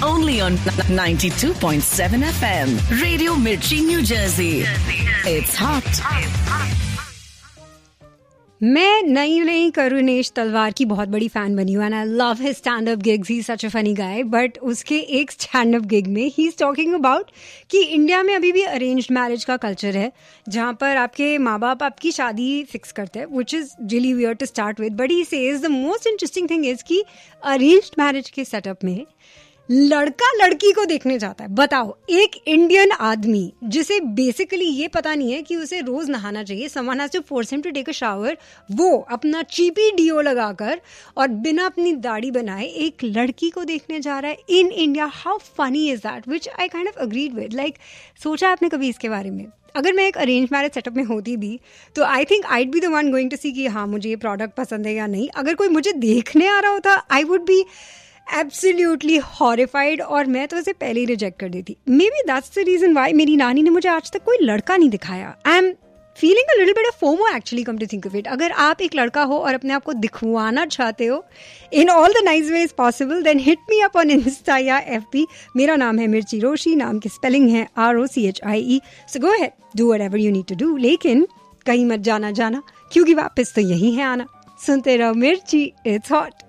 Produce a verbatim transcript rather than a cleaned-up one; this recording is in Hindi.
only on ninety-two point seven F M. Radio Mirchi, New Jersey. It's hot. मैं नई नई करुणेश तलवार की बहुत बड़ी फैन बनी हूँ and I love his stand up gigs, he such a funny guy. But उसके एक स्टैंड अप गिग में ही इज टॉकिंग अबाउट कि इंडिया में अभी भी अरेंज्ड मैरिज का कल्चर है जहाँ पर आपके माँ बाप आपकी शादी फिक्स करते हैं, which is really weird to start with. But he says the most interesting thing is कि अरेंज्ड मैरिज के सेटअप में लड़का लड़की को देखने जाता है. बताओ, एक इंडियन आदमी जिसे बेसिकली ये पता नहीं है कि उसे रोज नहाना चाहिए, someone has to force him to take a shower, वो अपना चीपी डीओ लगाकर और बिना अपनी दाढ़ी बनाए एक लड़की को देखने जा रहा है in India. How funny is that, which I kind of agreed with. Like सोचा आपने कभी इसके बारे में? अगर मैं एक अरेंज मैरिज सेटअप में होती भी तो I think eyed be the one going to सी कि हाँ मुझे ये प्रोडक्ट पसंद है या नहीं. अगर कोई मुझे देखने आ रहा होता I would be absolutely horrified और मैं तो उसे पहले ही रिजेक्ट कर देती. May be that's the reason why मेरी नानी ने मुझे आज तक कोई लड़का नहीं दिखाया. I am feeling a little bit of FOMO actually, come to think of it. अगर आप एक लड़का हो और अपने आप को दिखवाना चाहते हो in all the nice veg possible, then hit me up on Insta या एफ बी. मेरा नाम है मिर्ची रोशी, नाम की स्पेलिंग है R O C H I E. So go ahead, do whatever you need to do, लेकिन कहीं मत जाना जाना क्योंकि वापस तो यही है आना. सुनते रहो मिर्ची, इट्स हॉट.